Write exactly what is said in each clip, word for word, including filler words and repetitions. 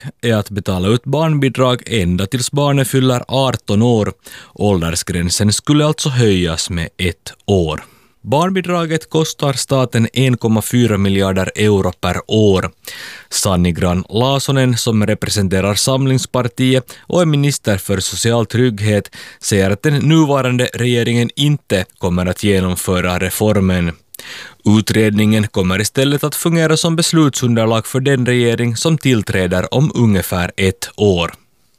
är att betala ut barnbidrag ända tills barnet fyller arton år. Åldersgränsen skulle alltså höjas med ett år. Barnbidraget kostar staten en komma fyra miljarder euro per år. Sanni Gran Lasonen, som representerar Samlingspartiet och är minister för social trygghet, säger att den nuvarande regeringen inte kommer att genomföra reformen. Utredningen kommer istället att fungera som beslutsunderlag för den regering som tillträder om ungefär ett år.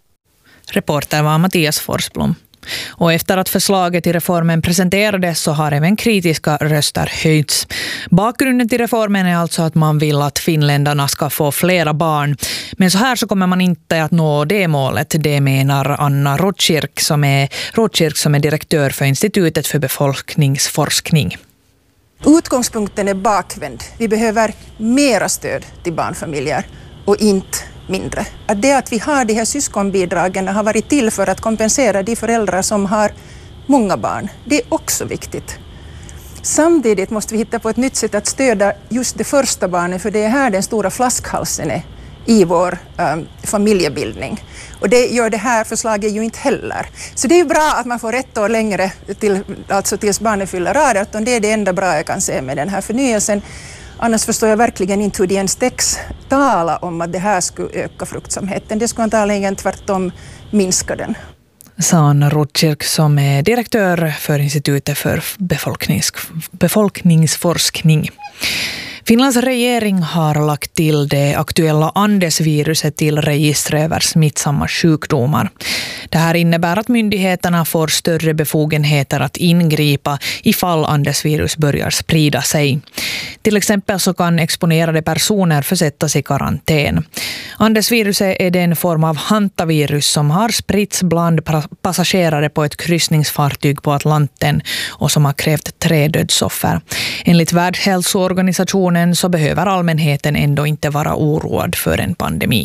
Reporter var Mattias Forsblom. Och efter att förslaget till reformen presenterades så har även kritiska röster höjts. Bakgrunden till reformen är alltså att man vill att finländarna ska få flera barn. Men så här så kommer man inte att nå det målet, det menar Anna Rotkirk som är, Rotkirk som är direktör för Institutet för befolkningsforskning. Utgångspunkten är bakvänd. Vi behöver mera stöd till barnfamiljer och inte mindre. Att det att vi har de här syskonbidragen har varit till för att kompensera de föräldrar som har många barn. Det är också viktigt. Samtidigt måste vi hitta på ett nytt sätt att stödja just det första barnet, för det är här den stora flaskhalsen är i vår um, familjebildning. Och det gör det här förslaget ju inte heller. Så det är ju bra att man får ett år längre till, alltså tills barnet fyller arton. Det är det enda bra jag kan se med den här förnyelsen. Annars förstår jag verkligen inte hur det ens text tala om att det här skulle öka fruktsamheten. Det skulle antagligen tvärtom minska den. Sa Anna Rotkirk som är direktör för Institutet för befolknings, befolkningsforskning. Finlands regering har lagt till det aktuella Andes-viruset till registret över smittsamma sjukdomar. Det här innebär att myndigheterna får större befogenheter att ingripa ifall Andes-virus börjar sprida sig. Till exempel så kan exponerade personer försättas i karantän. Andes-viruset är den form av hantavirus som har spritts bland passagerare på ett kryssningsfartyg på Atlanten och som har krävt tre dödsoffer. Enligt Världshälsoorganisationen så behöver allmänheten ändå inte vara oroad för en pandemi.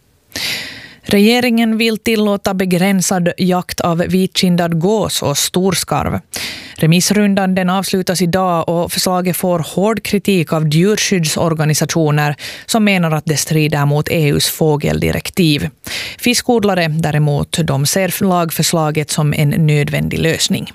Regeringen vill tillåta begränsad jakt av vitkindad gås och storskarv. Remissrundan den avslutas idag och förslaget får hård kritik av djurskyddsorganisationer som menar att det strider mot E U:s fågeldirektiv. Fiskodlare däremot, de ser lagförslaget som en nödvändig lösning.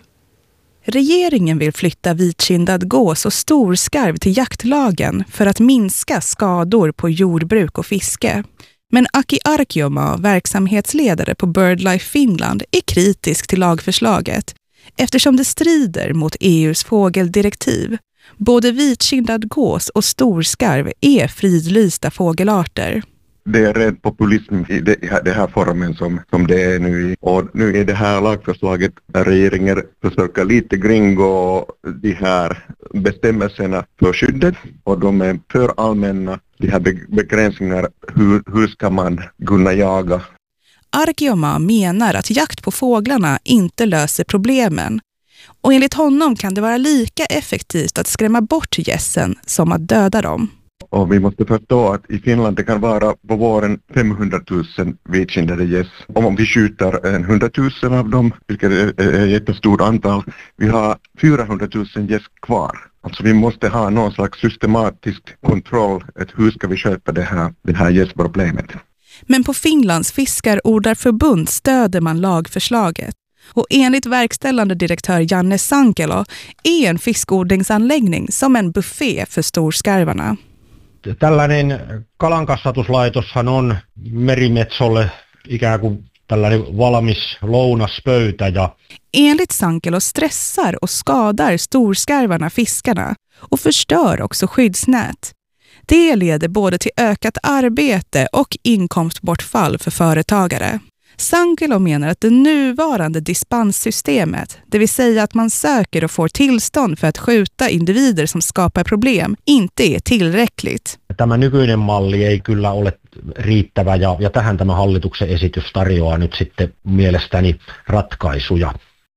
Regeringen vill flytta vitkindad gås och storskarv till jaktlagen för att minska skador på jordbruk och fiske. Men Aki Arkiomaa, verksamhetsledare på BirdLife Finland, är kritisk till lagförslaget eftersom det strider mot E U:s fågeldirektiv. Både vitkindad gås och storskarv är fridlysta fågelarter. Det är rädd populism i det här, det här formen som, som det är nu. Och nu är det här lagförslaget där regeringen försöker lite kringgå de här bestämmelserna för skyddet. Och de är för allmänna, de här begränsningar, hur, hur ska man kunna jaga. Arkiomaa menar att jakt på fåglarna inte löser problemen. Och enligt honom kan det vara lika effektivt att skrämma bort gässen som att döda dem. Och vi måste förstå att i Finland det kan vara på våren femhundratusen vitkindade gäss. Om vi skjuter hundratusen av dem, vilket är ett jättestort antal, vi har fyrahundratusen gäss kvar. Alltså vi måste ha någon slags systematisk kontroll att hur ska vi sköta det här, det här gässproblemet. Men på Finlands fiskarodlarförbund stöder man lagförslaget. Och enligt verkställande direktör Janne Sankelo är en fiskodlingsanläggning som en buffé för storskarvarna. Tällainen kalankasvatuslaitoshan on merimetsolle ikään kuin tällainen valmis lounaspöytä. Ja enligt Sankelo stressar och skadar storskarvarna fiskarna och förstör också skyddsnät. Det leder både till ökat arbete och inkomstbortfall för företagare. Sankelo menar att det nuvarande dispenssystemet, det vill säga att man söker och får tillstånd för att skjuta individer som skapar problem, inte är tillräckligt. Tämä nykyinen malli ei kyllä ole riittävä ja, ja tähän tämä hallituksen esitys tarjoaa nyt sitten mielestäni ratkaisuja.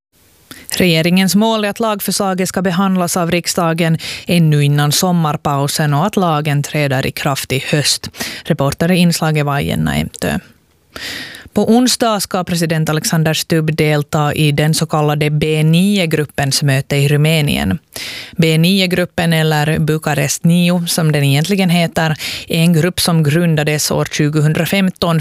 Regeringens mål är att lagförslaget ska behandlas av riksdagen ännu innan sommarpausen och att lagen träder i kraft i höst. Reporter i inslaget var Jenna Emtö. På onsdag ska president Alexander Stubb delta i den så kallade B nio-gruppens möte i Rumänien. B nio-gruppen, eller Bukarest nio som den egentligen heter, är en grupp som grundades år tjugohundrafemton